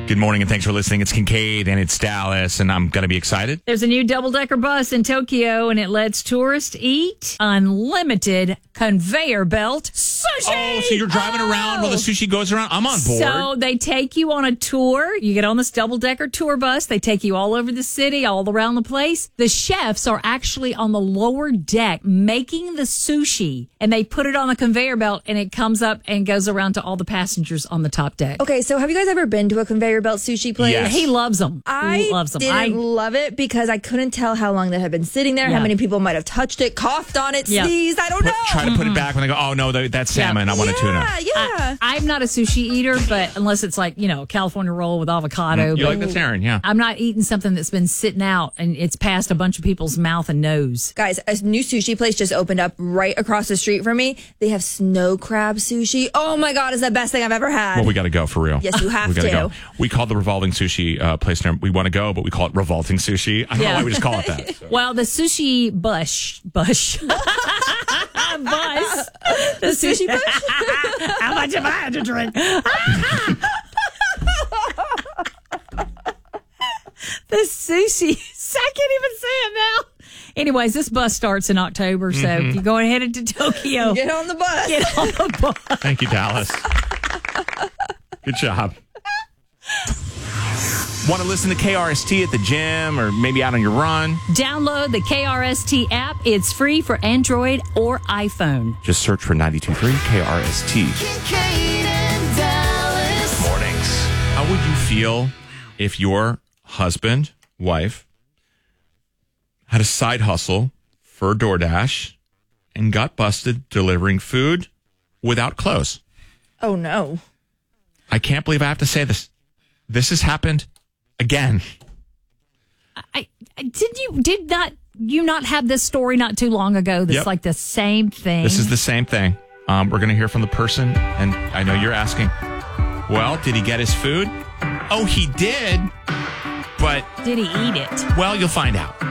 Good morning and thanks for listening. It's Kincaid and it's Dallas, and I'm going to be excited. There's a new double-decker bus in Tokyo, and it lets tourists eat unlimited conveyor belt sushi. Oh, so you're driving around while the sushi goes around? I'm on board. So they take you on a tour. You get on this double-decker tour bus. They take you all over the city, all around the place. The chefs are actually on the lower deck making the sushi, and they put it on the conveyor belt, and it comes up and goes around to all the passengers on the top deck. Okay, so have you guys ever been to a conveyor belt sushi place? Yes. He loves them. I didn't love it because I couldn't tell how long that had been sitting there, how many people might have touched it, coughed on it, sneezed. I don't know. Try to put it back when they go, oh, no, that's salmon. I want a tuna. Yeah. I'm not a sushi eater, but unless it's like, California roll with avocado. You like vegetarian, yeah. I'm not eating something that's been sitting out and it's past a bunch of people's mouth and nose. Guys, a new sushi place just opened up right across the street from me. They have snow crab sushi. Oh my God, it's the best thing I've ever had. Well, we got to go for real. Yes, you have we gotta to. Go. We call the revolving sushi place. We want to go, but we call it revolting sushi. I don't know why we just call it that. So. Well, the sushi bush. Bus. The sushi bush? How much am I had to drink? The sushi. I can't even say it now. Anyways, this bus starts in October, so if you're going headed to Tokyo, get on the bus. Get on the bus. Thank you, Dallas. Good job. Want to listen to KRST at the gym or maybe out on your run? Download the KRST app. It's free for Android or iPhone. Just search for 92.3 KRST. Kincaid and Dallas. Mornings. How would you feel if your husband, wife, had a side hustle for DoorDash and got busted delivering food without clothes? Oh, no. I can't believe I have to say this. This has happened again. Did you not have this story not too long ago? That's like the same thing. This is the same thing. We're going to hear from the person, and I know you're asking, well, did he get his food? Oh, he did, but... Did he eat it? Well, you'll find out.